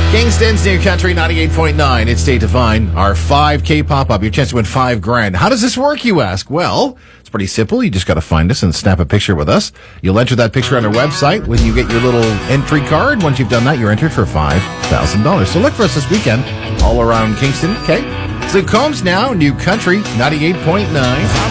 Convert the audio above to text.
Kingston's New Country 98.9. It's Date Divine, our 5K pop-up. Your chance to win $5,000. How does this work, you ask? Well, it's pretty simple. You just got to find us and snap a picture with us. You'll enter that picture on our website when you get your little entry card. Once you've done that, you're entered for $5,000. So look for us this weekend all around Kingston, okay? So Combs now, New Country 98.9.